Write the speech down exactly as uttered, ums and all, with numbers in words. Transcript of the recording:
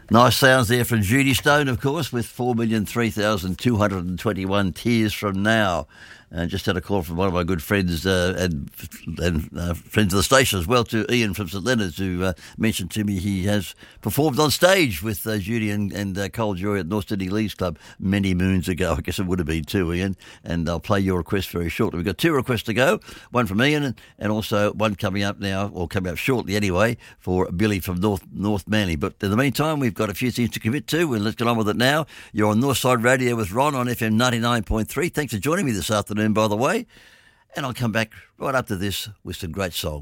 Nice sounds there from Judy Stone, of course, with four million three thousand two hundred twenty-one tears from now. Uh, just had a call from one of my good friends uh, and, and uh, friends of the station as well, to Ian from St Leonard's, who uh, mentioned to me he has performed on stage with uh, Judy and, and uh, Cole Joy at North Sydney Leagues Club many moons ago. I guess it would have been two, Ian, and I'll play your request very shortly. We've got two requests to go, one from Ian and, and also one coming up now, or coming up shortly anyway, for Billy from North North Manly. But in the meantime, we've got a few things to commit to, and let's get on with it now. You're on Northside Radio with Ron on F M ninety-nine point three. Thanks for joining me this afternoon, by the way. And I'll come back right after this with some great songs.